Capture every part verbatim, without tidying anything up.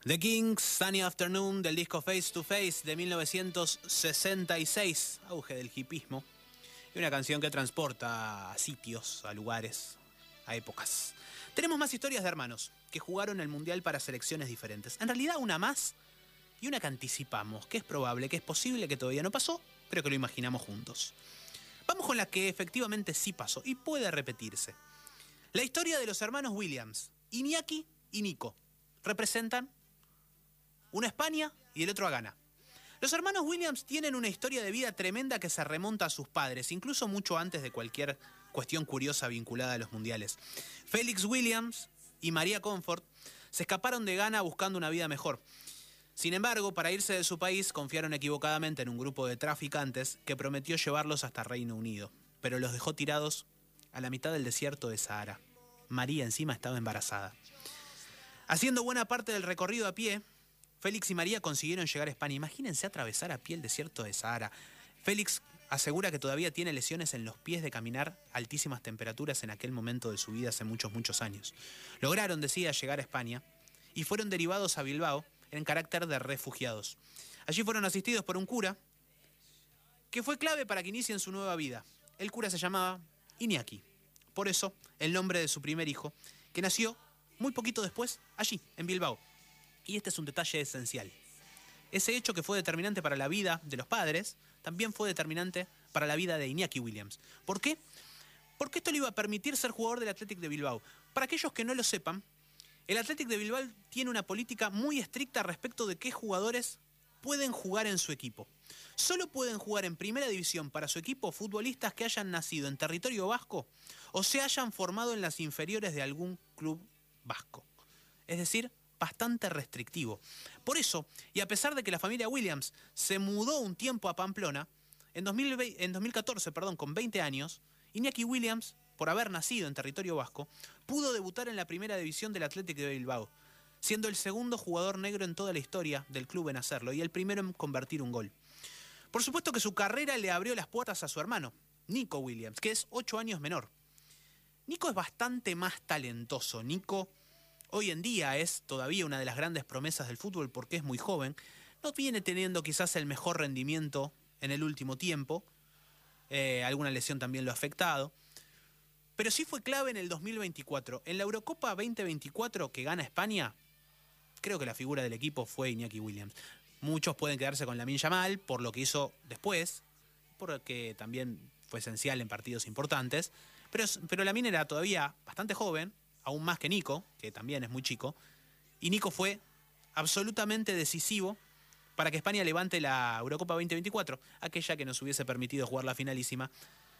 The Kings, Sunny Afternoon, del disco Face to Face de mil novecientos sesenta y seis, auge del hipismo, y una canción que transporta a sitios, a lugares, a épocas. Tenemos más historias de hermanos que jugaron el Mundial para selecciones diferentes. En realidad una más y una que anticipamos, que es probable, que es posible, que todavía no pasó, pero que lo imaginamos juntos. Vamos con la que efectivamente sí pasó y puede repetirse. La historia de los hermanos Williams, Iñaki y Nico, representan uno a España y el otro a Ghana. Los hermanos Williams tienen una historia de vida tremenda que se remonta a sus padres, incluso mucho antes de cualquier cuestión curiosa vinculada a los mundiales. Félix Williams y María Comfort se escaparon de Ghana buscando una vida mejor. Sin embargo, para irse de su país, confiaron equivocadamente en un grupo de traficantes que prometió llevarlos hasta Reino Unido, pero los dejó tirados a la mitad del desierto de Sahara. María encima estaba embarazada. Haciendo buena parte del recorrido a pie, Félix y María consiguieron llegar a España. Imagínense atravesar a pie el desierto de Sahara. Félix asegura que todavía tiene lesiones en los pies de caminar a altísimas temperaturas en aquel momento de su vida hace muchos, muchos años. Lograron, decía, llegar a España y fueron derivados a Bilbao en carácter de refugiados. Allí fueron asistidos por un cura que fue clave para que inicien su nueva vida. El cura se llamaba Iñaki. Por eso, el nombre de su primer hijo, que nació muy poquito después, allí, en Bilbao. Y este es un detalle esencial. Ese hecho que fue determinante para la vida de los padres, también fue determinante para la vida de Iñaki Williams. ¿Por qué? Porque esto le iba a permitir ser jugador del Athletic de Bilbao. Para aquellos que no lo sepan, el Athletic de Bilbao tiene una política muy estricta respecto de qué jugadores pueden jugar en su equipo. Solo pueden jugar en primera división para su equipo futbolistas que hayan nacido en territorio vasco o se hayan formado en las inferiores de algún club vasco. Es decir, bastante restrictivo. Por eso, y a pesar de que la familia Williams se mudó un tiempo a Pamplona, en, dos mil veinte, en dos mil catorce, perdón, con veinte años, Iñaki Williams, por haber nacido en territorio vasco, pudo debutar en la primera división del Athletic de Bilbao, siendo el segundo jugador negro en toda la historia del club en hacerlo y el primero en convertir un gol. Por supuesto que su carrera le abrió las puertas a su hermano, Nico Williams, que es ocho años menor. Nico es bastante más talentoso. Nico hoy en día es todavía una de las grandes promesas del fútbol porque es muy joven. No viene teniendo quizás el mejor rendimiento en el último tiempo. Eh, alguna lesión también lo ha afectado. Pero sí fue clave en el dos mil veinticuatro. En la Eurocopa veinte veinticuatro que gana España, creo que la figura del equipo fue Iñaki Williams. Muchos pueden quedarse con Lamine Yamal por lo que hizo después, porque también fue esencial en partidos importantes. Pero, pero Lamine era todavía bastante joven, aún más que Nico, que también es muy chico, y Nico fue absolutamente decisivo para que España levante la Eurocopa veinte veinticuatro, aquella que nos hubiese permitido jugar la finalísima,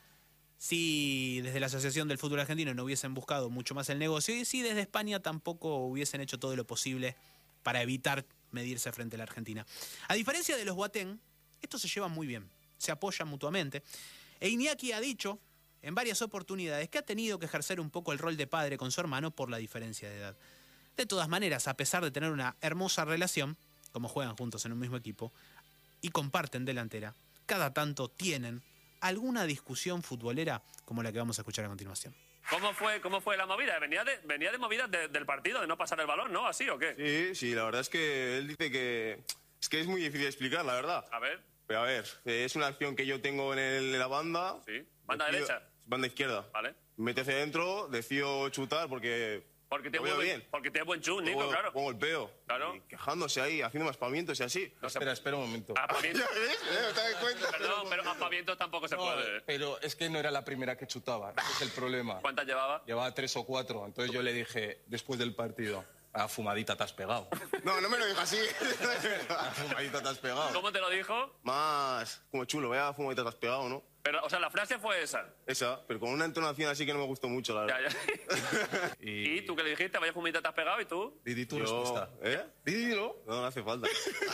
si desde la Asociación del Fútbol Argentino no hubiesen buscado mucho más el negocio, y si desde España tampoco hubiesen hecho todo lo posible para evitar medirse frente a la Argentina. A diferencia de los Boateng, estos se llevan muy bien, se apoyan mutuamente, e Iñaki ha dicho en varias oportunidades que ha tenido que ejercer un poco el rol de padre con su hermano por la diferencia de edad. De todas maneras, a pesar de tener una hermosa relación, como juegan juntos en un mismo equipo, y comparten delantera, cada tanto tienen alguna discusión futbolera como la que vamos a escuchar a continuación. ¿Cómo fue, cómo fue la movida? ¿Venía de, venía de movida de, del partido, de no pasar el balón, no? ¿Así o qué? Sí, sí, la verdad es que él dice que... Es que es muy difícil de explicar, la verdad. A ver. Pero a ver, es una acción que yo tengo en, el, en la banda. Sí. ¿Banda decido, derecha? Banda izquierda. Vale. Me mete hacia adentro, decido chutar porque... Porque tiene buen, bien. Porque tiene buen chut, Nico, buen, claro. Buen golpeo. Claro. Y quejándose ahí, haciendo aspavientos y así. No espera, espera un momento. Aspavientos. ¿Ya ves? ¿Eh? ¿Te das cuenta? Perdón, pero aspavientos tampoco se No, puede. pero es que no era la primera que chutaba, ese es el problema. ¿Cuántas llevaba? Llevaba tres o cuatro, entonces yo le dije, después del partido, a fumadita te has pegado. No, no me lo dijo así. A fumadita te has pegado. ¿Cómo te lo dijo? Más como chulo, vaya fumadita te has pegado, ¿no? Pero, o sea, la frase fue esa. Esa, pero con una entonación así que no me gustó mucho, la verdad. Ya, ya. ¿Y? ¿Y tú qué le dijiste? Vaya fumita te has pegado, ¿y tú? Didi tu Yo... respuesta. ¿Eh? Didilo. No, no hace falta.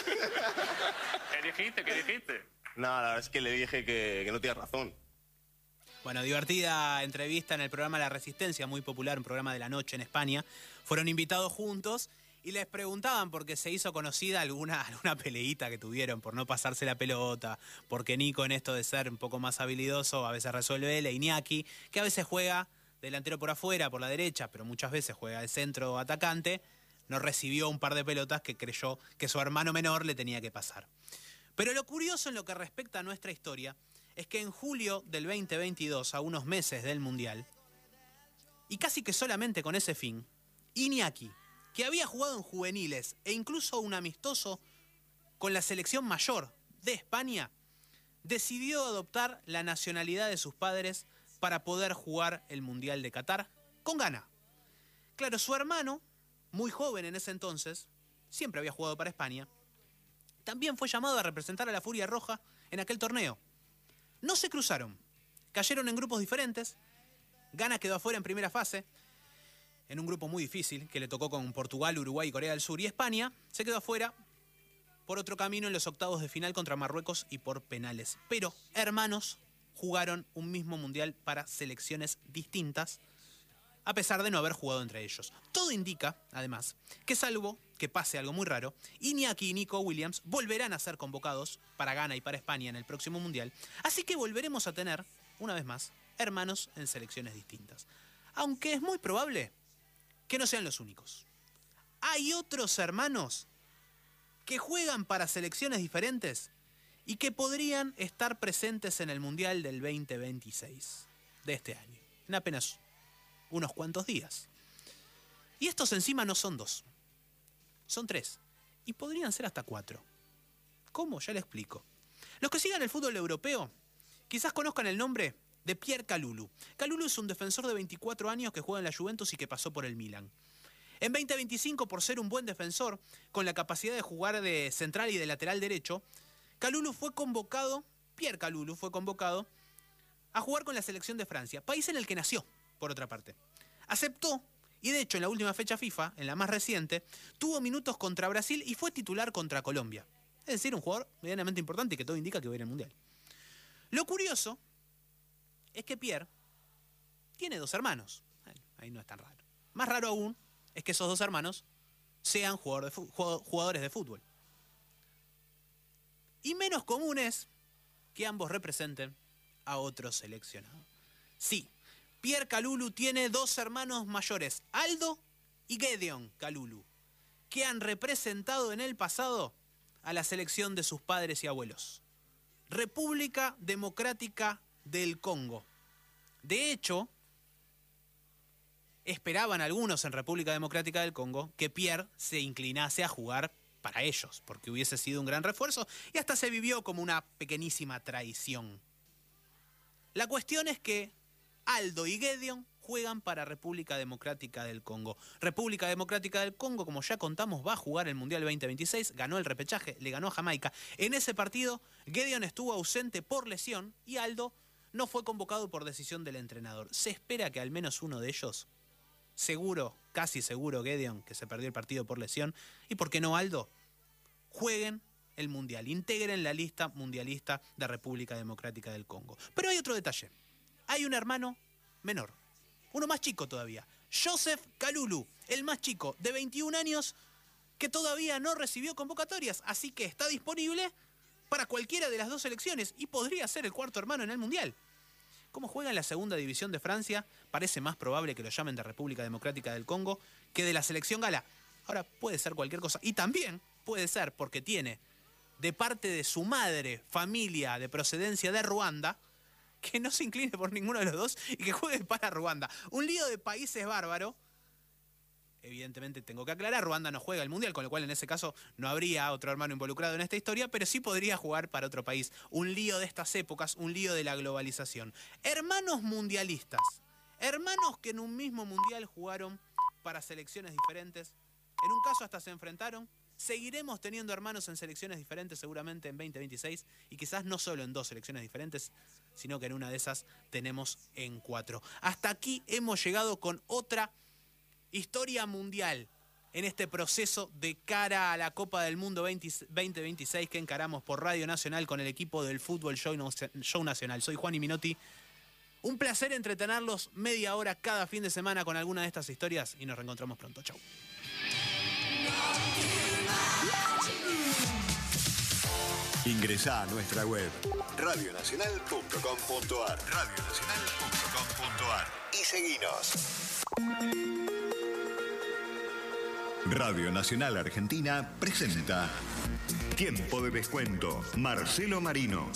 ¿Qué dijiste? ¿Qué dijiste? Nada, la verdad es que le dije que, que no tienes razón. Bueno, divertida entrevista en el programa La Resistencia, muy popular, un programa de la noche en España. Fueron invitados juntos y les preguntaban porque se hizo conocida alguna, alguna peleita que tuvieron por no pasarse la pelota, porque Nico en esto de ser un poco más habilidoso a veces resuelve él, e Iñaki, que a veces juega delantero por afuera, por la derecha, pero muchas veces juega de centro atacante, no recibió un par de pelotas que creyó que su hermano menor le tenía que pasar. Pero lo curioso en lo que respecta a nuestra historia es que en julio del veinte veintidós, a unos meses del Mundial, y casi que solamente con ese fin, Iñaki, que había jugado en juveniles e incluso un amistoso con la selección mayor de España, decidió adoptar la nacionalidad de sus padres para poder jugar el Mundial de Qatar con gana. Claro, su hermano, muy joven en ese entonces, siempre había jugado para España, también fue llamado a representar a la Furia Roja en aquel torneo. No se cruzaron, cayeron en grupos diferentes. Ghana quedó afuera en primera fase, en un grupo muy difícil, que le tocó con Portugal, Uruguay y Corea del Sur. Y España se quedó afuera por otro camino en los octavos de final contra Marruecos y por penales. Pero hermanos jugaron un mismo mundial para selecciones distintas, a pesar de no haber jugado entre ellos. Todo indica, además, que salvo que pase algo muy raro, Iñaki y Nico Williams volverán a ser convocados para Ghana y para España en el próximo mundial. Así que volveremos a tener, una vez más, hermanos en selecciones distintas. Aunque es muy probable que no sean los únicos. Hay otros hermanos que juegan para selecciones diferentes y que podrían estar presentes en el Mundial del veinte veintiséis de este año, en apenas unos cuantos días. Y estos encima no son dos, son tres, y podrían ser hasta cuatro. ¿Cómo? Ya le explico. Los que sigan el fútbol europeo quizás conozcan el nombre de Pierre Kalulu. Kalulu es un defensor de veinticuatro años que juega en la Juventus y que pasó por el Milan. En veinte veinticinco, por ser un buen defensor, con la capacidad de jugar de central y de lateral derecho, Kalulu fue convocado, Pierre Kalulu fue convocado a jugar con la selección de Francia, país en el que nació, por otra parte. Aceptó, y de hecho en la última fecha FIFA, en la más reciente, tuvo minutos contra Brasil y fue titular contra Colombia. Es decir, un jugador medianamente importante y que todo indica que va a ir al Mundial. Lo curioso es que Pierre tiene dos hermanos. Bueno, ahí no es tan raro. Más raro aún es que esos dos hermanos sean jugador de jugadores de fútbol. Y menos común es que ambos representen a otro seleccionado. Sí, Pierre Kalulu tiene dos hermanos mayores, Aldo y Gedeon Kalulu, que han representado en el pasado a la selección de sus padres y abuelos. República Democrática del Congo. De hecho, esperaban algunos en República Democrática del Congo que Pierre se inclinase a jugar para ellos, porque hubiese sido un gran refuerzo y hasta se vivió como una pequeñísima traición. La cuestión es que Aldo y Gedeon juegan para República Democrática del Congo. República Democrática del Congo, como ya contamos, va a jugar el Mundial veinte veintiséis, ganó el repechaje, le ganó a Jamaica. En ese partido, Gedeon estuvo ausente por lesión y Aldo no fue convocado por decisión del entrenador. Se espera que al menos uno de ellos, seguro, casi seguro Gedeon, que se perdió el partido por lesión, y por qué no Aldo, jueguen el Mundial, integren la lista mundialista de República Democrática del Congo. Pero hay otro detalle. Hay un hermano menor, uno más chico todavía, Joseph Kalulu, el más chico, de veintiún años, que todavía no recibió convocatorias, así que está disponible para cualquiera de las dos selecciones y podría ser el cuarto hermano en el Mundial. Como juega en la segunda división de Francia, parece más probable que lo llamen de República Democrática del Congo que de la selección gala. Ahora, puede ser cualquier cosa. Y también puede ser porque tiene, de parte de su madre, familia de procedencia de Ruanda, que no se incline por ninguno de los dos y que juegue para Ruanda. Un lío de países bárbaro. Evidentemente tengo que aclarar, Ruanda no juega el Mundial, con lo cual en ese caso no habría otro hermano involucrado en esta historia, pero sí podría jugar para otro país. Un lío de estas épocas, un lío de la globalización. Hermanos mundialistas, hermanos que en un mismo Mundial jugaron para selecciones diferentes, en un caso hasta se enfrentaron. Seguiremos teniendo hermanos en selecciones diferentes seguramente en veinte veintiséis y quizás no solo en dos selecciones diferentes, sino que en una de esas tenemos en cuatro. Hasta aquí hemos llegado con otra historia mundial en este proceso de cara a la Copa del Mundo veinte veintiséis que encaramos por Radio Nacional con el equipo del Fútbol Show Nacional. Soy Juan Minotti. Un placer entretenerlos media hora cada fin de semana con alguna de estas historias y nos reencontramos pronto. Chau. Ingresá a nuestra web radio nacional punto com punto ar radio nacional punto com punto ar y seguinos. Radio Nacional Argentina presenta Tiempo de Descuento, Marcelo Marino.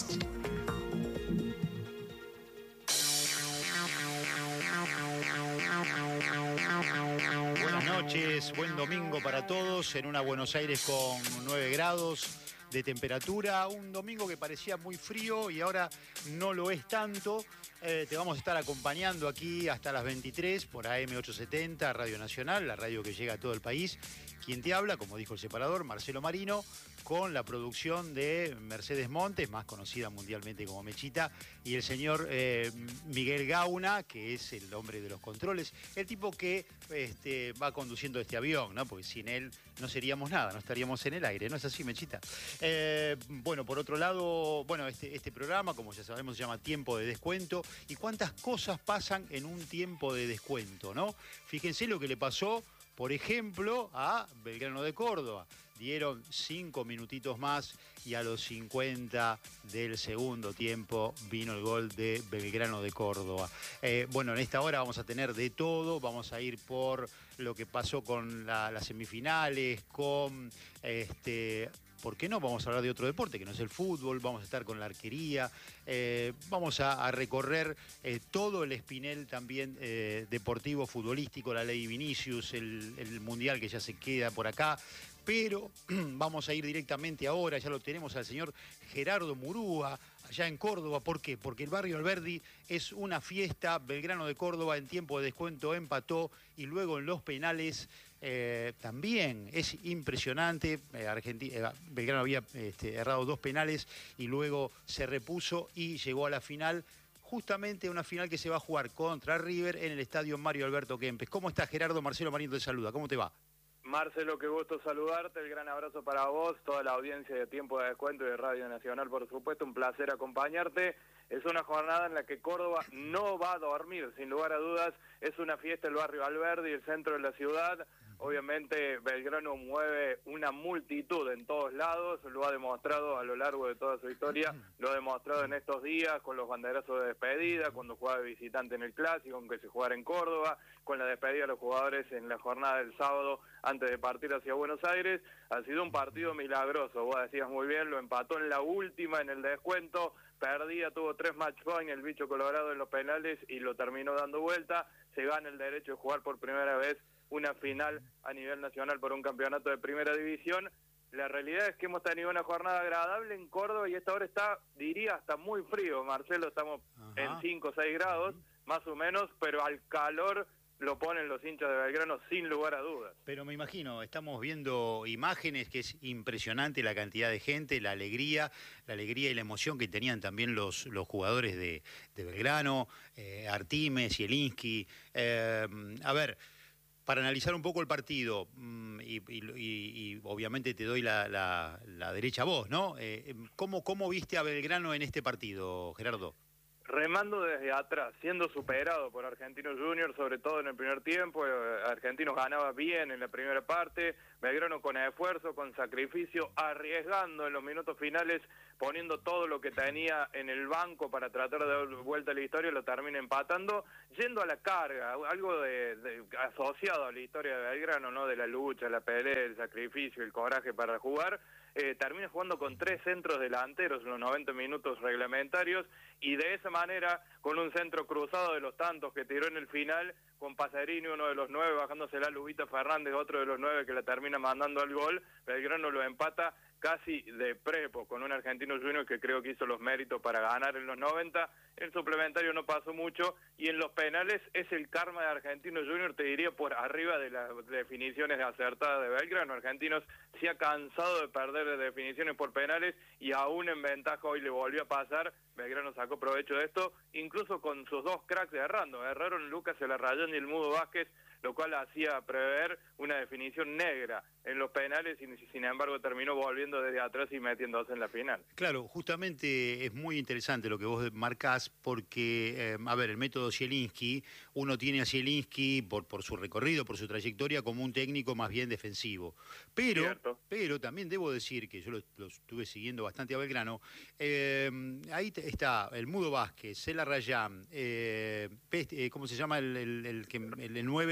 Buenas noches, buen domingo para todos en una Buenos Aires con nueve grados de temperatura, un domingo que parecía muy frío y ahora no lo es tanto. Eh, te vamos a estar acompañando aquí hasta las veintitrés por A M ochocientos setenta, Radio Nacional, la radio que llega a todo el país. Quien te habla, como dijo el separador, Marcelo Marino, con la producción de Mercedes Montes, más conocida mundialmente como Mechita, y el señor eh, Miguel Gauna, que es el hombre de los controles, el tipo que este, va conduciendo este avión, ¿no? Porque sin él no seríamos nada, no estaríamos en el aire, ¿no es así, Mechita? Eh, bueno, por otro lado, bueno, este, este programa, como ya sabemos, se llama Tiempo de Descuento, y cuántas cosas pasan en un tiempo de descuento, ¿no? Fíjense lo que le pasó, por ejemplo, a Belgrano de Córdoba. Dieron cinco minutitos más y a los cincuenta del segundo tiempo vino el gol de Belgrano de Córdoba. Eh, bueno, en esta hora vamos a tener de todo, vamos a ir por lo que pasó con la, las semifinales, con este... ¿Por qué no? Vamos a hablar de otro deporte que no es el fútbol, vamos a estar con la arquería, eh, vamos a, a recorrer eh, todo el espinel también eh, deportivo, futbolístico, la ley Vinicius, el, el mundial que ya se queda por acá, pero vamos a ir directamente ahora, ya lo tenemos al señor Gerardo Murúa, allá en Córdoba. ¿Por qué? Porque el barrio Alberdi es una fiesta. Belgrano de Córdoba en tiempo de descuento empató y luego en los penales eh, también es impresionante. Eh, Argentina, eh, Belgrano había este, errado dos penales y luego se repuso y llegó a la final. Justamente una final que se va a jugar contra River en el estadio Mario Alberto Kempes. ¿Cómo estás, Gerardo? Marcelo Marino te saluda. ¿Cómo te va? Marcelo, qué gusto saludarte, el gran abrazo para vos, toda la audiencia de Tiempo de Descuento y de Radio Nacional, por supuesto, un placer acompañarte. Es una jornada en la que Córdoba no va a dormir, sin lugar a dudas, es una fiesta el barrio Alberdi, el centro de la ciudad. Obviamente Belgrano mueve una multitud en todos lados, lo ha demostrado a lo largo de toda su historia, lo ha demostrado en estos días con los banderazos de despedida, cuando jugaba de visitante en el Clásico, aunque se jugara en Córdoba, con la despedida de los jugadores en la jornada del sábado antes de partir hacia Buenos Aires. Ha sido un partido milagroso, vos decías muy bien, lo empató en la última, en el descuento, perdía, tuvo tres match points el bicho colorado en los penales y lo terminó dando vuelta, se gana el derecho de jugar por primera vez una final a nivel nacional por un campeonato de primera división. La realidad es que hemos tenido una jornada agradable en Córdoba y esta hora está, diría, hasta muy frío, Marcelo, estamos Ajá. en cinco o seis grados, uh-huh. más o menos, pero al calor lo ponen los hinchas de Belgrano sin lugar a dudas. Pero me imagino, estamos viendo imágenes que es impresionante la cantidad de gente, la alegría, la alegría y la emoción que tenían también los, los jugadores de, de Belgrano, eh, Artimes, Zielinski. Eh, a ver, para analizar un poco el partido, y, y, y, y obviamente te doy la, la, la derecha a vos, ¿no? Eh, ¿cómo, ¿Cómo viste a Belgrano en este partido, Gerardo? Remando desde atrás, siendo superado por Argentinos Juniors, sobre todo en el primer tiempo. Argentinos ganaba bien en la primera parte, Belgrano con esfuerzo, con sacrificio, arriesgando en los minutos finales, poniendo todo lo que tenía en el banco para tratar de dar vuelta a la historia, lo termina empatando, yendo a la carga, algo de, de, asociado a la historia de Belgrano, ¿no? De la lucha, la pelea, el sacrificio, el coraje para jugar. Eh, termina jugando con tres centros delanteros en los noventa minutos reglamentarios y de esa manera, con un centro cruzado de los tantos que tiró en el final, con Pacerini, uno de los nueve, bajándose la Lubita Fernández, otro de los nueve que la termina mandando al gol, Belgrano lo empata casi de prepo, con un Argentino Junior que creo que hizo los méritos para ganar en los noventa, el suplementario no pasó mucho, y en los penales es el karma de Argentinos Junior, te diría, por arriba de las definiciones acertadas de Belgrano. Argentinos se ha cansado de perder de definiciones por penales, y aún en ventaja hoy le volvió a pasar. Belgrano sacó provecho de esto, incluso con sus dos cracks errando, erraron Lucas Elarrayán y el Mudo Vázquez, lo cual hacía prever una definición negra en los penales y sin embargo terminó volviendo desde atrás y metiéndose en la final. Claro, justamente es muy interesante lo que vos marcás porque, eh, a ver, el método Zielinski, uno tiene a Zielinski por, por su recorrido, por su trayectoria, como un técnico más bien defensivo. Pero, Cierto. pero también debo decir que yo lo, lo estuve siguiendo bastante a Belgrano, eh, ahí está el Mudo Vázquez, Elarrayán, eh, eh, ¿cómo se llama el, el, el, el, el nueve?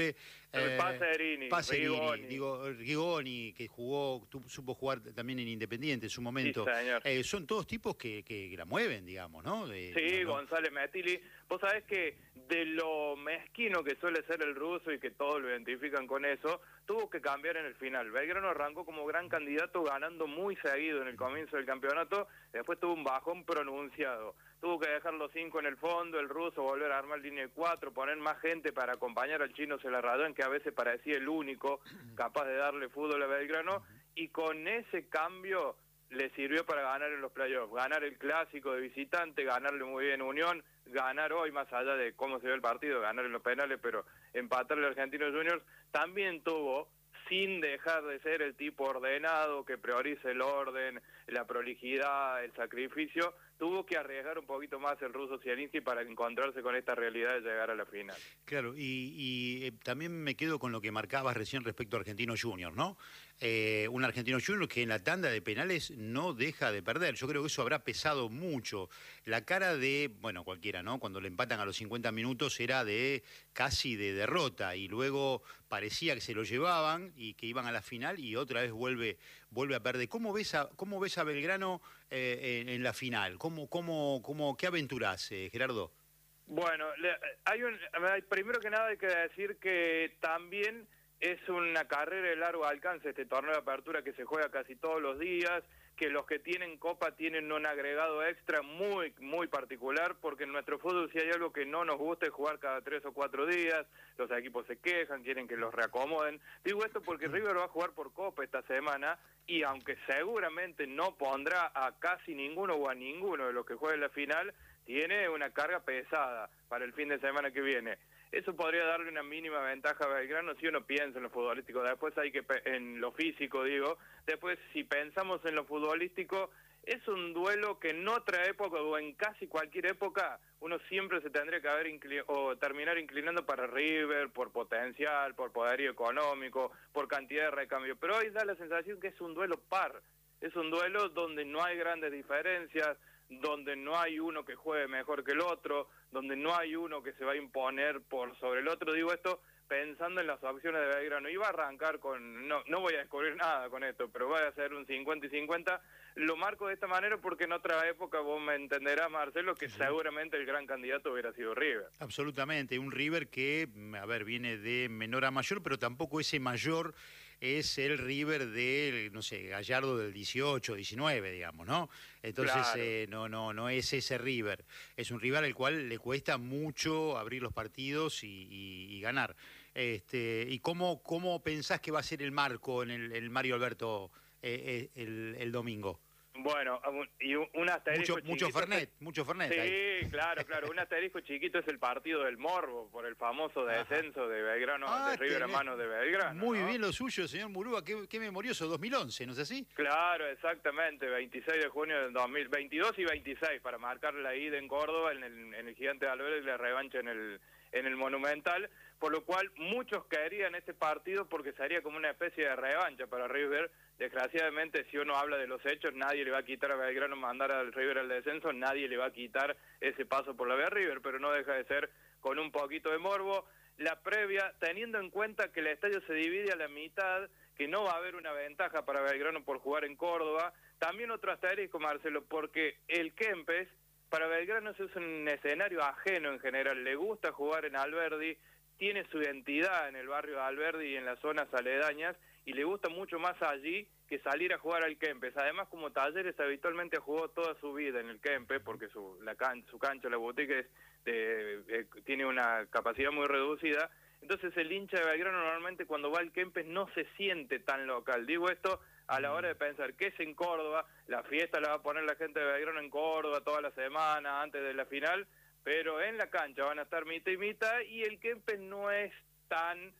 Eh, Pacerini, Pacerini, Rigoni. digo, Rigoni, que jugó, tu, supo jugar también en Independiente en su momento. Sí, señor. Eh, son todos tipos que, que, que la mueven, digamos, ¿no? De, Sí, no, no. González Metilli. Vos sabés que de lo mezquino que suele ser el ruso y que todos lo identifican con eso, tuvo que cambiar en el final. Belgrano arrancó como gran candidato ganando muy seguido en el comienzo del campeonato, después tuvo un bajón pronunciado. Tuvo que dejar los cinco en el fondo, el ruso volver a armar línea de cuatro, poner más gente para acompañar al chino Celarrayán, que a veces parecía el único capaz de darle fútbol a Belgrano, y con ese cambio le sirvió para ganar en los playoffs, ganar el clásico de visitante, ganarle muy bien Unión, ganar hoy, más allá de cómo se ve el partido, ganar en los penales, pero empatarle al Argentinos Juniors, también tuvo, sin dejar de ser el tipo ordenado, que prioriza el orden, la prolijidad, el sacrificio, tuvo que arriesgar un poquito más el ruso Zielinski para encontrarse con esta realidad de llegar a la final. Claro, y, y eh, también me quedo con lo que marcabas recién respecto a Argentinos Juniors, ¿no? Eh, un Argentinos Juniors que en la tanda de penales no deja de perder. Yo creo que eso habrá pesado mucho. La cara de, bueno, cualquiera, ¿no? Cuando le empatan a los cincuenta minutos era de casi de derrota y luego parecía que se lo llevaban y que iban a la final y otra vez vuelve, vuelve a perder. ¿Cómo ves a, cómo ves a Belgrano eh, en, en la final? ¿Cómo, cómo, cómo, ¿Qué aventuras, eh, Gerardo? Bueno, le, hay un, primero que nada hay que decir que también es una carrera de largo alcance este torneo de apertura que se juega casi todos los días, que los que tienen Copa tienen un agregado extra muy, muy particular, porque en nuestro fútbol si hay algo que no nos gusta es jugar cada tres o cuatro días, los equipos se quejan, quieren que los reacomoden. Digo esto porque River va a jugar por Copa esta semana, y aunque seguramente no pondrá a casi ninguno o a ninguno de los que jueguen la final, tiene una carga pesada para el fin de semana que viene. Eso podría darle una mínima ventaja a Belgrano si uno piensa en lo futbolístico. Después hay que, en lo físico digo, después si pensamos en lo futbolístico, es un duelo que en otra época o en casi cualquier época uno siempre se tendría que haber incli- o terminar inclinando para River por potencial, por poderío económico, por cantidad de recambio. Pero hoy da la sensación que es un duelo par, es un duelo donde no hay grandes diferencias, donde no hay uno que juegue mejor que el otro, donde no hay uno que se va a imponer por sobre el otro. Digo esto pensando en las opciones de Belgrano. Iba a arrancar con, no, no voy a descubrir nada con esto, pero voy a hacer un cincuenta y cincuenta. Lo marco de esta manera porque en otra época vos me entenderás, Marcelo, que sí, seguramente el gran candidato hubiera sido River. Absolutamente, un River que, a ver, viene de menor a mayor, pero tampoco ese mayor es el River del, no sé, Gallardo del dieciocho, diecinueve, digamos, ¿no? Entonces, claro. eh, no, no, no es ese River. Es un rival al cual le cuesta mucho abrir los partidos y, y, y ganar. Este, ¿Y cómo, cómo pensás que va a ser el marco en el, el Mario Alberto eh, eh, el, el domingo? Bueno, y un asterisco mucho, mucho Fernet, mucho Fernet. Sí, ahí. claro, claro. Un asterisco chiquito es el partido del Morbo, por el famoso descenso de Belgrano, ah, de River a mano de Belgrano. Muy ¿no? bien lo suyo, señor Murúa, qué, qué memorioso, dos mil once, ¿no es así? Claro, exactamente, veintiséis de junio del dos mil veintidós y veintiséis, para marcar la ida en Córdoba, en el, en el Gigante de Alvear y la revancha en el, en el Monumental, por lo cual muchos caerían en este partido porque sería como una especie de revancha para River. Desgraciadamente, si uno habla de los hechos, nadie le va a quitar a Belgrano mandar al River al descenso, nadie le va a quitar ese paso por la vía River, pero no deja de ser con un poquito de morbo. La previa, teniendo en cuenta que el estadio se divide a la mitad, que no va a haber una ventaja para Belgrano por jugar en Córdoba. También otro asterisco, Marcelo, porque el Kempes, para Belgrano es un escenario ajeno en general, le gusta jugar en Alberdi, tiene su identidad en el barrio de Alberdi y en las zonas aledañas, y le gusta mucho más allí que salir a jugar al Kempes. Además, como Talleres habitualmente jugó toda su vida en el Kempes, porque su, la can, su cancha, la boutique, es de, eh, tiene una capacidad muy reducida, entonces el hincha de Belgrano normalmente cuando va al Kempes no se siente tan local. Digo esto a la hora de pensar que es en Córdoba, la fiesta la va a poner la gente de Belgrano en Córdoba toda la semana antes de la final, pero en la cancha van a estar mitad y mitad, y el Kempes no es tan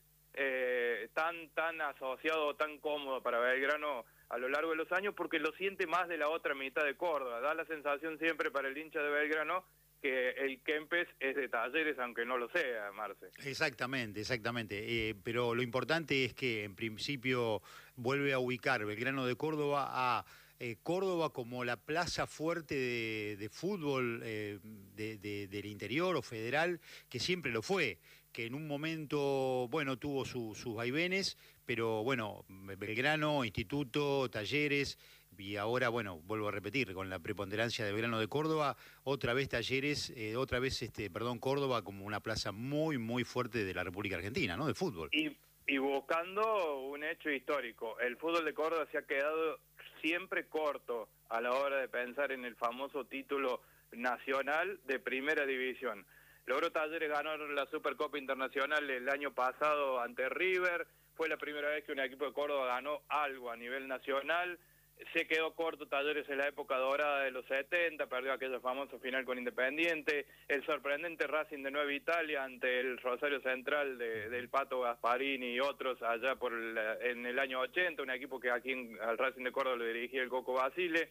eh, tan tan asociado o tan cómodo para Belgrano a lo largo de los años, porque lo siente más de la otra mitad de Córdoba. Da la sensación siempre para el hincha de Belgrano que el Kempes es de Talleres, aunque no lo sea, Marce. Exactamente, exactamente. Eh, pero lo importante es que en principio vuelve a ubicar Belgrano de Córdoba a eh, Córdoba como la plaza fuerte de, de fútbol eh, de, de, del interior o federal, que siempre lo fue, que en un momento, bueno, tuvo su, sus vaivenes, pero bueno, Belgrano, Instituto, Talleres, y ahora, bueno, vuelvo a repetir, con la preponderancia de Belgrano de Córdoba, otra vez Talleres, eh, otra vez, este, perdón, Córdoba como una plaza muy, muy fuerte de la República Argentina, ¿no?, de fútbol. Y, y buscando un hecho histórico, el fútbol de Córdoba se ha quedado siempre corto a la hora de pensar en el famoso título nacional de primera división. Logró Talleres ganar la Supercopa Internacional el año pasado ante River, fue la primera vez que un equipo de Córdoba ganó algo a nivel nacional. Se quedó corto Talleres en la época dorada de los setenta, perdió aquella famosa final con Independiente, el sorprendente Racing de Nueva Italia ante el Rosario Central de, del Pato Gasparini y otros allá por el, en el año ochenta, un equipo que aquí en, al Racing de Córdoba lo dirigía el Coco Basile,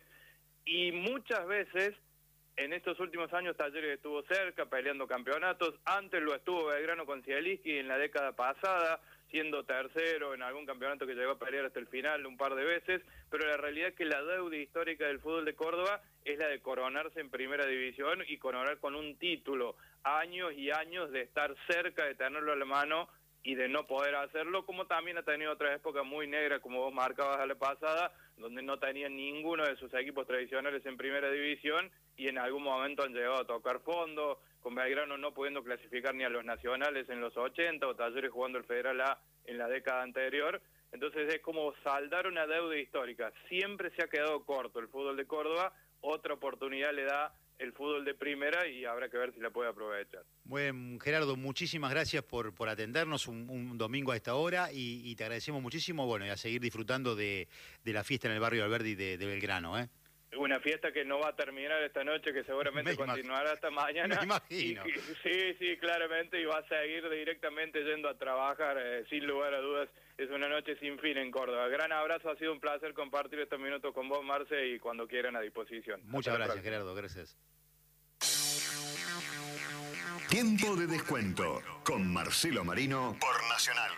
y muchas veces en estos últimos años Talleres estuvo cerca peleando campeonatos, antes lo estuvo Belgrano con Zielinski en la década pasada, siendo tercero en algún campeonato que llegó a pelear hasta el final un par de veces, pero la realidad es que la deuda histórica del fútbol de Córdoba es la de coronarse en primera división y coronar con un título, años y años de estar cerca, de tenerlo a la mano y de no poder hacerlo, como también ha tenido otras épocas muy negras, como vos marcabas a la pasada, donde no tenía ninguno de sus equipos tradicionales en primera división y en algún momento han llegado a tocar fondo, con Belgrano no pudiendo clasificar ni a los nacionales en los ochenta, o Talleres jugando el Federal A en la década anterior. Entonces es como saldar una deuda histórica. Siempre se ha quedado corto el fútbol de Córdoba, otra oportunidad le da el fútbol de primera y habrá que ver si la puede aprovechar. Bueno, Gerardo, muchísimas gracias por, por atendernos un, un domingo a esta hora y, y te agradecemos muchísimo, bueno, y a seguir disfrutando de, de la fiesta en el barrio Alberdi de, de Belgrano, ¿eh? Una fiesta que no va a terminar esta noche, que seguramente continuará hasta mañana. Me imagino. Y, sí, sí, claramente, y va a seguir directamente yendo a trabajar, eh, sin lugar a dudas. Es una noche sin fin en Córdoba. Gran abrazo, ha sido un placer compartir estos minutos con vos, Marce, y cuando quieran a disposición. Muchas gracias, Gerardo, gracias. Tiempo de descuento con Marcelo Marino por Nacional.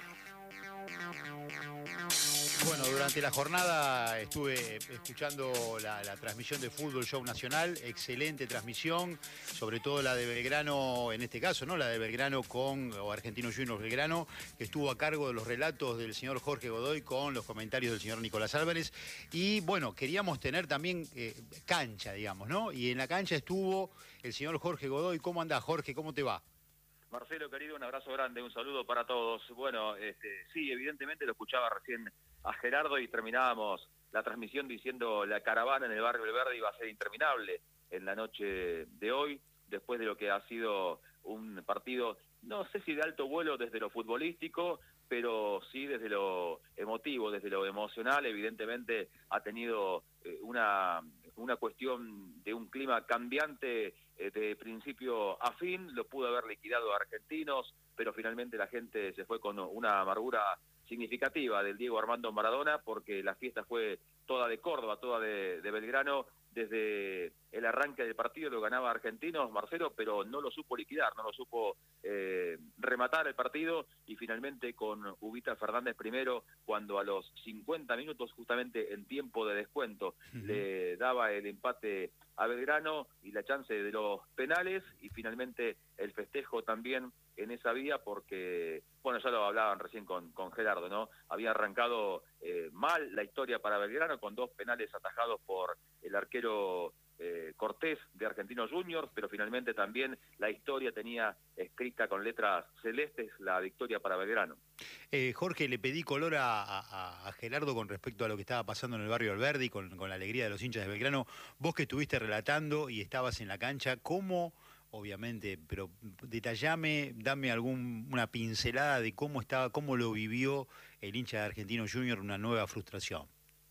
Bueno, durante la jornada estuve escuchando la, la transmisión de Fútbol Show Nacional, excelente transmisión, sobre todo la de Belgrano, en este caso, ¿no? La de Belgrano con, o Argentinos Juniors Belgrano, que estuvo a cargo de los relatos del señor Jorge Godoy con los comentarios del señor Nicolás Álvarez. Y bueno, queríamos tener también eh, cancha, digamos, ¿no? Y en la cancha estuvo el señor Jorge Godoy. ¿Cómo andás, Jorge? ¿Cómo te va? Marcelo, querido, un abrazo grande, un saludo para todos. Bueno, este, sí, evidentemente lo escuchaba recién a Gerardo y terminábamos la transmisión diciendo la caravana en el barrio del Verde iba a ser interminable en la noche de hoy, después de lo que ha sido un partido, no sé si de alto vuelo desde lo futbolístico, pero sí desde lo emotivo, desde lo emocional. Evidentemente ha tenido eh, una, una cuestión de un clima cambiante eh, de principio a fin, lo pudo haber liquidado a Argentinos, pero finalmente la gente se fue con una amargura significativa del Diego Armando Maradona, porque la fiesta fue toda de Córdoba, toda de, de Belgrano. Desde el arranque del partido lo ganaba Argentinos, Marcelo, pero no lo supo liquidar, no lo supo eh, rematar el partido, y finalmente con Ubita Fernández primero, cuando a los cincuenta minutos, justamente en tiempo de descuento, uh-huh. le daba el empate a Belgrano y la chance de los penales, y finalmente el festejo también en esa vía, porque, bueno, ya lo hablaban recién con, con Gerardo, ¿no? Había arrancado eh, mal la historia para Belgrano, con dos penales atajados por el arquero eh, Cortés de Argentinos Juniors, pero finalmente también la historia tenía escrita con letras celestes la victoria para Belgrano. Eh, Jorge, le pedí color a, a, a Gerardo con respecto a lo que estaba pasando en el barrio Alberdi, con, con la alegría de los hinchas de Belgrano. Vos que estuviste relatando y estabas en la cancha, ¿cómo, obviamente, pero detallame, dame alguna pincelada de cómo estaba, cómo lo vivió el hincha de Argentinos Juniors, una nueva frustración?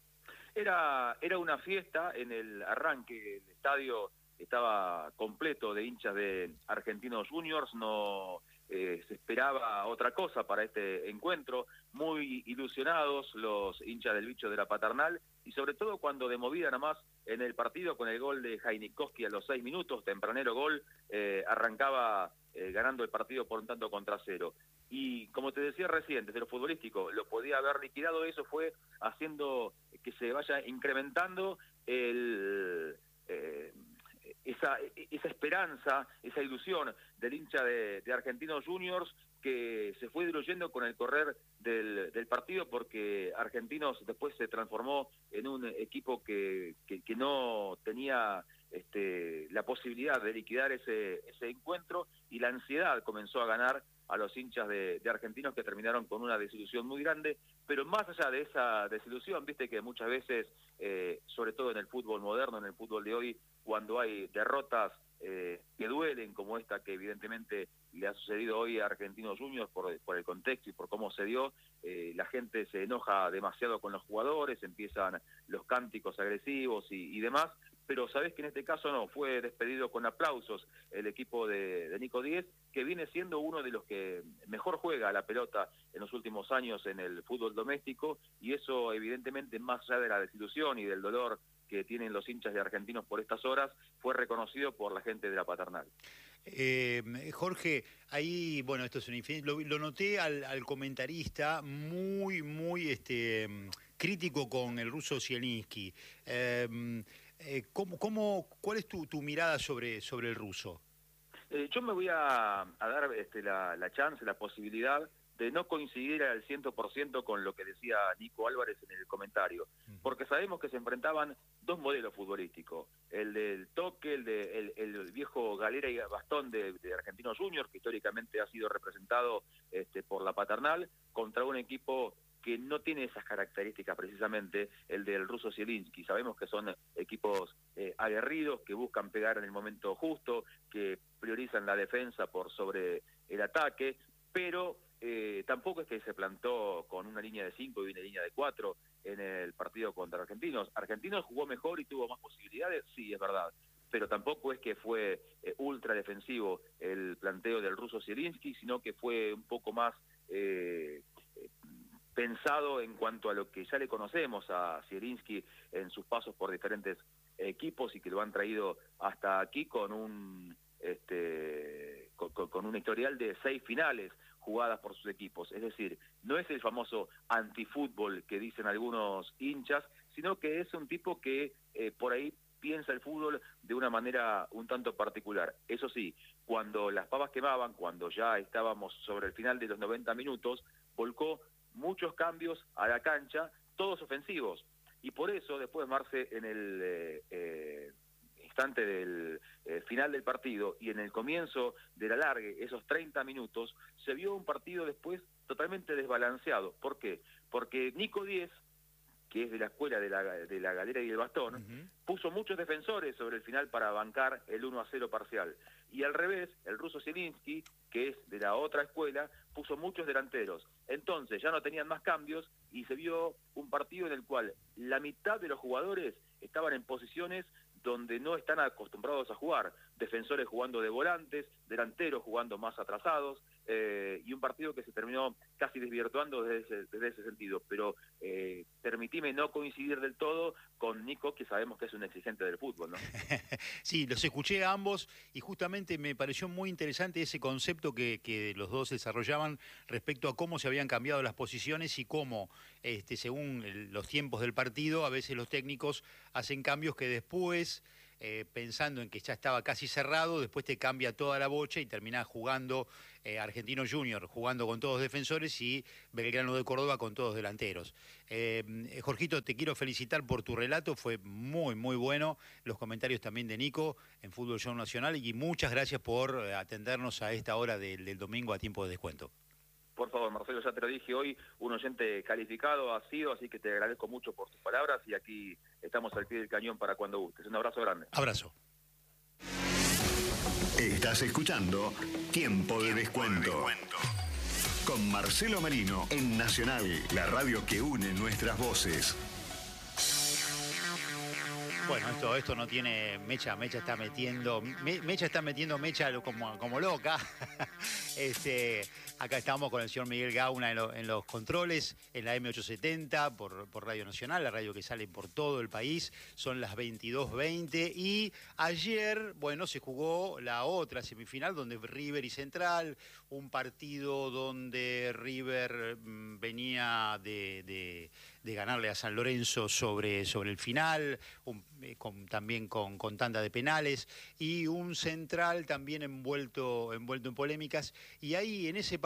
Era, era una fiesta en el arranque, el estadio estaba completo de hinchas de Argentinos Juniors, no eh, se esperaba otra cosa para este encuentro, muy ilusionados los hinchas del bicho de la Paternal, y sobre todo cuando de movida nada más en el partido con el gol de Jainikowski a los seis minutos, tempranero gol, eh, arrancaba eh, ganando el partido por un tanto contra cero. Y como te decía recién, desde lo futbolístico, lo podía haber liquidado, eso fue haciendo que se vaya incrementando el, eh, esa, esa esperanza, esa ilusión del hincha de, de Argentinos Juniors, que se fue diluyendo con el correr del, del partido, porque Argentinos después se transformó en un equipo que, que, que no tenía este, la posibilidad de liquidar ese, ese encuentro, y la ansiedad comenzó a ganar a los hinchas de, de Argentinos, que terminaron con una desilusión muy grande. Pero más allá de esa desilusión, viste que muchas veces, eh, sobre todo en el fútbol moderno, en el fútbol de hoy, cuando hay derrotas eh, que duelen, como esta que evidentemente le ha sucedido hoy a Argentinos Juniors por, por el contexto y por cómo se dio, eh, la gente se enoja demasiado con los jugadores, empiezan los cánticos agresivos y, y demás. Pero sabés que en este caso no, fue despedido con aplausos el equipo de, de Nico Díez, que viene siendo uno de los que mejor juega a la pelota en los últimos años en el fútbol doméstico, y eso evidentemente, más allá de la desilusión y del dolor que tienen los hinchas de Argentinos por estas horas, fue reconocido por la gente de la Paternal. Eh, Jorge, ahí, bueno, esto es un infinito, lo, lo noté al, al comentarista muy, muy este, crítico con el ruso Zielinski. Eh, eh, ¿cómo, cómo, ¿Cuál es tu, tu mirada sobre, sobre el ruso? Eh, yo me voy a, a dar este, la, la chance, la posibilidad de no coincidir al cien por ciento con lo que decía Nico Álvarez en el comentario, porque sabemos que se enfrentaban dos modelos futbolísticos, el del toque, el, de, el, el viejo galera y bastón de, de Argentinos Juniors, que históricamente ha sido representado este, por la Paternal, contra un equipo que no tiene esas características precisamente, el del ruso Zielinski. Sabemos que son equipos eh, aguerridos, que buscan pegar en el momento justo, que priorizan la defensa por sobre el ataque, pero eh, tampoco es que se plantó con una línea de cinco y una línea de cuatro en el partido contra Argentinos. Argentinos jugó mejor y tuvo más posibilidades, sí, es verdad, pero tampoco es que fue eh, ultra defensivo el planteo del ruso Zielinski, sino que fue un poco más eh, pensado en cuanto a lo que ya le conocemos a Zielinski en sus pasos por diferentes equipos, y que lo han traído hasta aquí con un este con, con un historial de seis finales jugadas por sus equipos. Es decir, no es el famoso antifútbol que dicen algunos hinchas, sino que es un tipo que eh, por ahí piensa el fútbol de una manera un tanto particular. Eso sí, cuando las pavas quemaban, cuando ya estábamos sobre el final de los noventa minutos, volcó muchos cambios a la cancha, todos ofensivos. Y por eso, después, Marce, en el eh, eh, instante del eh, final del partido y en el comienzo del alargue, esos treinta minutos, se vio un partido después totalmente desbalanceado. ¿Por qué? Porque Nico Díez, que es de la escuela de la, de la galera y el bastón, uh-huh. puso muchos defensores sobre el final para bancar el uno a cero parcial. Y al revés, el ruso Zielinski, que es de la otra escuela, puso muchos delanteros. Entonces ya no tenían más cambios y se vio un partido en el cual la mitad de los jugadores estaban en posiciones donde no están acostumbrados a jugar. Defensores jugando de volantes, delanteros jugando más atrasados, eh, y un partido que se terminó casi desvirtuando desde ese, desde ese sentido. Pero eh, permitime no coincidir del todo con Nico, que sabemos que es un exigente del fútbol, ¿no? Sí, los escuché a ambos y justamente me pareció muy interesante ese concepto que, que los dos desarrollaban respecto a cómo se habían cambiado las posiciones y cómo, este, según el, los tiempos del partido, a veces los técnicos hacen cambios que después, eh, pensando en que ya estaba casi cerrado, después te cambia toda la bocha y terminás jugando eh, Argentinos Juniors, jugando con todos defensores, y Belgrano de Córdoba con todos delanteros. Eh, Jorgito, te quiero felicitar por tu relato, fue muy, muy bueno. Los comentarios también de Nico en Fútbol Show Nacional, y muchas gracias por atendernos a esta hora del, del domingo a tiempo de descuento. Por favor, Marcelo, ya te lo dije hoy, un oyente calificado ha sido, así que te agradezco mucho por tus palabras y aquí estamos al pie del cañón para cuando gustes. Un abrazo grande. Abrazo. Estás escuchando Tiempo de Descuento con Marcelo Merino en Nacional, la radio que une nuestras voces. Bueno, esto, esto no tiene... Mecha, Mecha está metiendo... Me, Mecha está metiendo Mecha como, como loca. este, acá estamos con el señor Miguel Gauna en, lo, en los controles, en la M ochocientos setenta, por, por Radio Nacional, la radio que sale por todo el país. Son las veintidós veinte y ayer, bueno, se jugó la otra semifinal donde River y Central, un partido donde River mmm, venía de, de, de ganarle a San Lorenzo sobre, sobre el final, un, Con, también con, con tanda de penales, y un Central también envuelto, envuelto en polémicas, y ahí en ese partido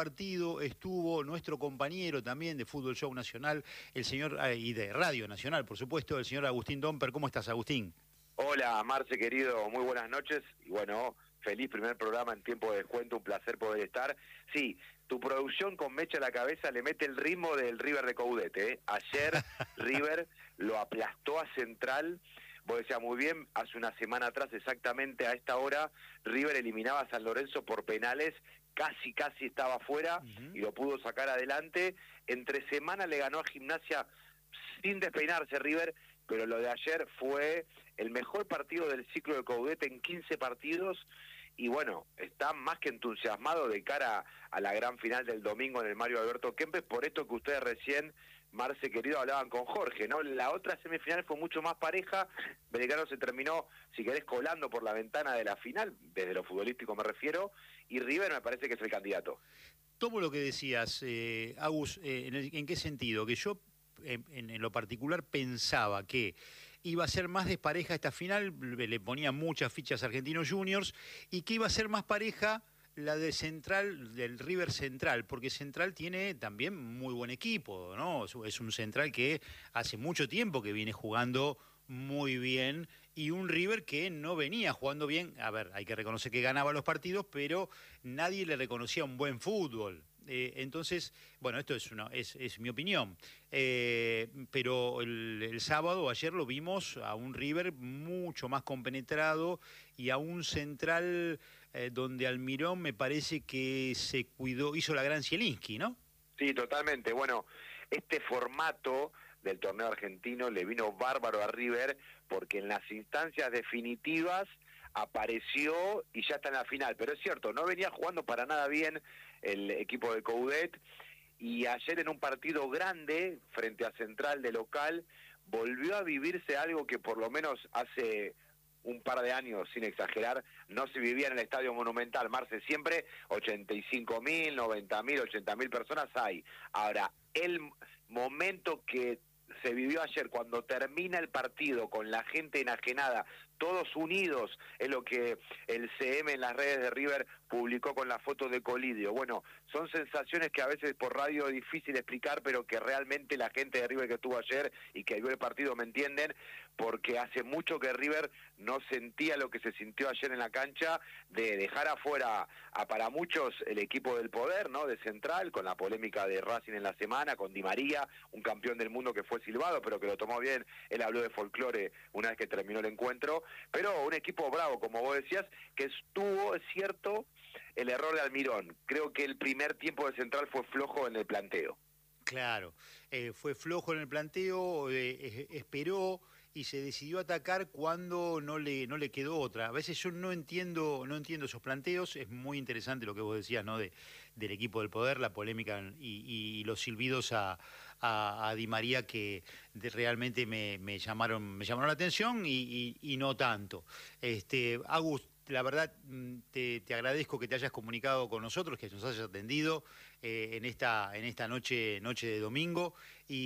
partido estuvo nuestro compañero también de Fútbol Show Nacional, el señor, eh, y de Radio Nacional, por supuesto, el señor Agustín Domper. ¿Cómo estás, Agustín? Hola, Marce, querido, muy buenas noches. Y bueno, feliz primer programa en tiempo de descuento, un placer poder estar. Sí, tu producción con mecha a la cabeza le mete el ritmo del River de Coudet, ¿eh? Ayer River lo aplastó a Central. Vos decías muy bien, hace una semana atrás, exactamente a esta hora, River eliminaba a San Lorenzo por penales, casi, casi estaba fuera, uh-huh. y lo pudo sacar adelante. Entre semana le ganó a Gimnasia sin despeinarse River, pero lo de ayer fue el mejor partido del ciclo de Coudet en quince partidos, y bueno, está más que entusiasmado de cara a la gran final del domingo en el Mario Alberto Kempes, por esto que ustedes recién, Marce querido, hablaban con Jorge, ¿no? La otra semifinal fue mucho más pareja, Belgrano se terminó, si querés, colando por la ventana de la final, desde lo futbolístico me refiero, y River me parece que es el candidato. Tomo lo que decías, eh, Agus, eh, en, el, ¿en qué sentido? Que yo, en, en lo particular, pensaba que iba a ser más despareja esta final, le ponía muchas fichas a Argentinos Juniors, y que iba a ser más pareja la de Central, del River Central, porque Central tiene también muy buen equipo, ¿no? Es un Central que hace mucho tiempo que viene jugando muy bien, y un River que no venía jugando bien. A ver, hay que reconocer que ganaba los partidos, pero nadie le reconocía un buen fútbol. Eh, entonces, bueno, esto es, una, es, es mi opinión, eh, pero el, el sábado, ayer lo vimos a un River mucho más compenetrado y a un Central eh, donde Almirón me parece que se cuidó, hizo la gran Zielinski, ¿no? Sí, totalmente. Bueno, este formato del torneo argentino le vino bárbaro a River porque en las instancias definitivas apareció y ya está en la final, pero es cierto, no venía jugando para nada bien el equipo de Coudet, y ayer en un partido grande frente a Central de local volvió a vivirse algo que por lo menos hace un par de años, sin exagerar, no se vivía en el Estadio Monumental. Marce, siempre ochenta y cinco mil, noventa mil, ochenta mil personas hay. Ahora, el momento que se vivió ayer, cuando termina el partido con la gente enajenada, todos unidos, es lo que el C M en las redes de River publicó con la foto de Colidio. Bueno, son sensaciones que a veces por radio es difícil explicar, pero que realmente la gente de River que estuvo ayer y que vio el partido me entienden, porque hace mucho que River no sentía lo que se sintió ayer en la cancha, de dejar afuera a para muchos el equipo del poder, ¿no? De Central, con la polémica de Racing en la semana, con Di María, un campeón del mundo que fue silbado, pero que lo tomó bien. Él habló de folclore una vez que terminó el encuentro, pero un equipo bravo, como vos decías, que estuvo, es cierto, el error de Almirón. Creo que el primer tiempo de Central fue flojo en el planteo. Claro, eh, fue flojo en el planteo, eh, esperó y se decidió atacar cuando no le no le quedó otra. A veces yo no entiendo no entiendo esos planteos. Es muy interesante lo que vos decías, ¿no? De, del equipo del poder, la polémica y, y los silbidos a, a, a Di María que de, realmente me, me llamaron me llamaron la atención y, y, y no tanto. Este, Agus, la verdad te, te agradezco que te hayas comunicado con nosotros, que nos hayas atendido eh, en esta en esta noche noche de domingo,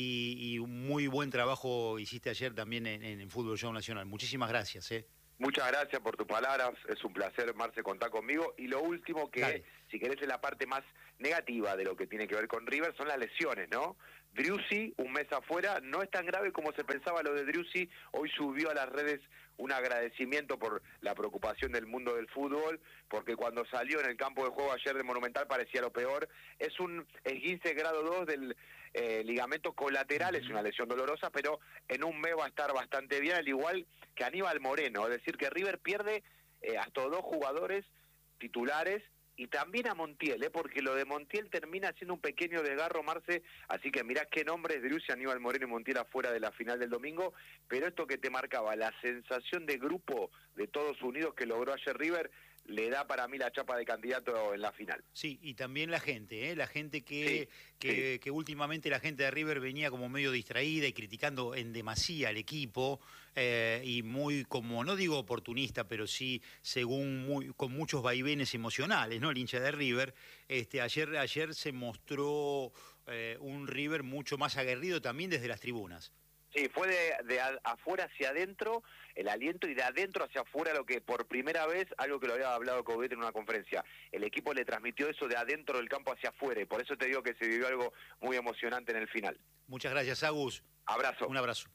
y, y un muy buen trabajo hiciste ayer también en, en Fútbol Show Nacional. Muchísimas gracias. ¿eh? Muchas gracias por tus palabras, es un placer, Marce, contar conmigo. Y lo último que, Dale. si querés, es la parte más negativa de lo que tiene que ver con River, son las lesiones, ¿no? Driussi, un mes afuera, no es tan grave como se pensaba lo de Driussi. Hoy subió a las redes un agradecimiento por la preocupación del mundo del fútbol, porque cuando salió en el campo de juego ayer de Monumental parecía lo peor. Es un esguince grado dos del eh, ligamento colateral, es una lesión dolorosa, pero en un mes va a estar bastante bien, al igual que Aníbal Moreno. Es decir, que River pierde eh, hasta dos jugadores titulares, y también a Montiel, ¿eh? Porque lo de Montiel termina siendo un pequeño desgarro, Marce, así que mirá qué nombres, Driussi, Aníbal Moreno y Montiel afuera de la final del domingo, pero esto que te marcaba, la sensación de grupo de todos unidos que logró ayer River, le da para mí la chapa de candidato en la final. Sí, y también la gente, ¿eh? La gente que, sí, que, sí. que últimamente la gente de River venía como medio distraída y criticando en demasía al equipo, eh, y muy como, no digo oportunista, pero sí según muy, con muchos vaivenes emocionales, ¿no? El hincha de River, este, ayer, ayer se mostró eh, un River mucho más aguerrido también desde las tribunas. Sí, fue de, de a- afuera hacia adentro el aliento y de adentro hacia afuera lo que por primera vez, algo que lo había hablado Coudet en una conferencia, el equipo le transmitió eso de adentro del campo hacia afuera y por eso te digo que se vivió algo muy emocionante en el final. Muchas gracias, Agus. Abrazo. Un abrazo.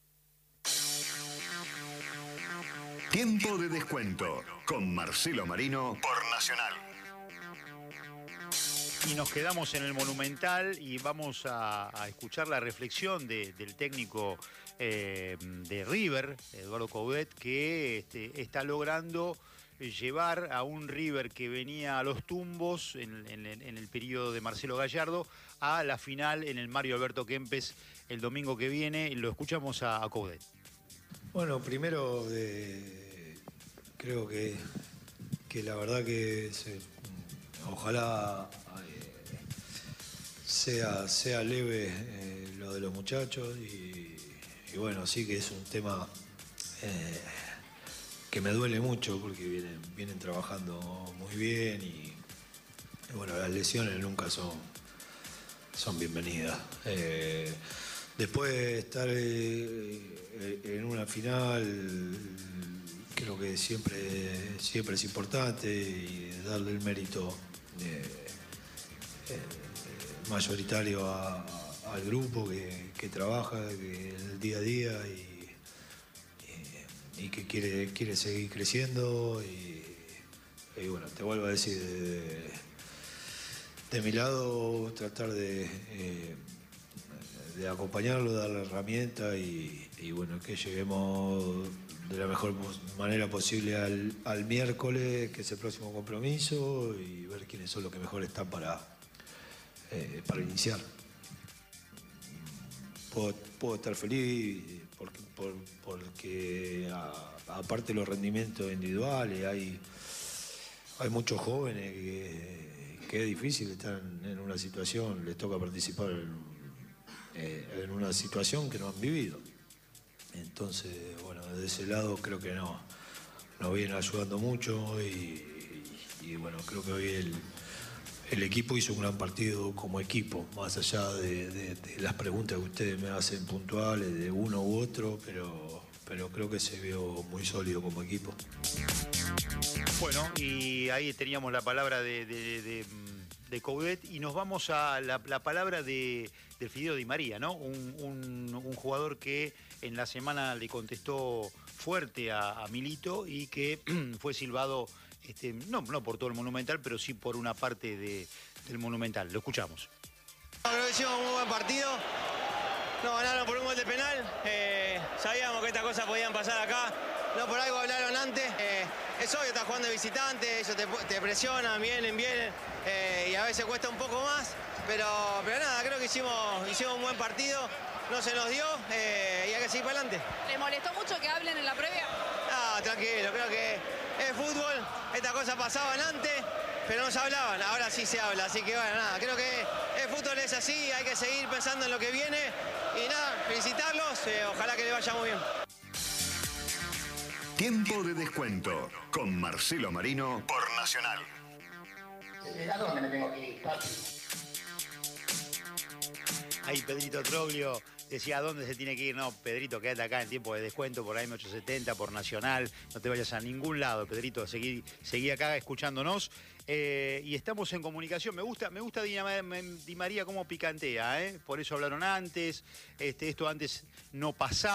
Tiempo de descuento con Marcelo Marino por Nacional. Y nos quedamos en el Monumental y vamos a, a escuchar la reflexión de, del técnico eh, de River, Eduardo Coudet, que este, está logrando llevar a un River que venía a los tumbos en, en, en el periodo de Marcelo Gallardo a la final en el Mario Alberto Kempes el domingo que viene. Y lo escuchamos a, a Coudet. Bueno, primero de, creo que, que la verdad que se, ojalá eh, sea, sea leve eh, lo de los muchachos y, y bueno, sí que es un tema eh, que me duele mucho porque vienen, vienen trabajando muy bien y, y bueno, las lesiones nunca son, son bienvenidas. Eh, después de estar eh, en una final, creo que siempre, siempre es importante y darle el mérito eh, eh, mayoritario a, a, al grupo que, que trabaja que el día a día y, y, y que quiere, quiere seguir creciendo y, y bueno, te vuelvo a decir, de, de mi lado tratar de, eh, de acompañarlo, darle herramientas y, y bueno, que lleguemos de la mejor manera posible al, al miércoles, que es el próximo compromiso, y ver quiénes son los que mejor están para, eh, para iniciar. Puedo, puedo estar feliz porque, por, porque a, aparte de los rendimientos individuales, hay, hay muchos jóvenes que, que es difícil, están en una situación, les toca participar en, eh, en una situación que no han vivido. Entonces, bueno, desde ese lado creo que no, nos vienen ayudando mucho y, y, y bueno, creo que hoy el, el equipo hizo un gran partido como equipo, más allá de, de, de las preguntas que ustedes me hacen puntuales de uno u otro, pero, pero creo que se vio muy sólido como equipo. Bueno, y ahí teníamos la palabra de, de, de, de Coudet y nos vamos a la, la palabra de, del Fideo Di María, ¿no? Un, un, un jugador que en la semana le contestó fuerte a, a Milito y que fue silbado, este, no, no por todo el Monumental, pero sí por una parte de, del Monumental. Lo escuchamos. Creo que hicimos un muy buen partido. Nos ganaron por un gol de penal. Eh, sabíamos que estas cosas podían pasar acá. No por algo hablaron antes. Eh, es obvio, estás jugando de visitante, ellos te, te presionan, vienen, vienen. Eh, y a veces cuesta un poco más. Pero, pero nada, creo que hicimos, hicimos un buen partido. No se nos dio eh, y hay que seguir para adelante. ¿Le molestó mucho que hablen en la previa? Ah, tranquilo, creo que es fútbol. Estas cosas pasaban antes, pero no se hablaban. Ahora sí se habla, así que bueno, nada. Creo que el fútbol es así, hay que seguir pensando en lo que viene. Y nada, felicitarlos, eh, ojalá que le vaya muy bien. Tiempo de descuento con Marcelo Marino por Nacional. ¿A dónde me tengo que ir, papi? Ahí Pedrito Troglio decía, ¿a dónde se tiene que ir? No, Pedrito, quédate acá en tiempo de descuento por A M ochocientos setenta, por Nacional. No te vayas a ningún lado, Pedrito. Seguí, seguí acá escuchándonos. Eh, y estamos en comunicación. Me gusta, me gusta Di, Di María cómo picantea, ¿eh? Por eso hablaron antes. Este, esto antes no pasaba.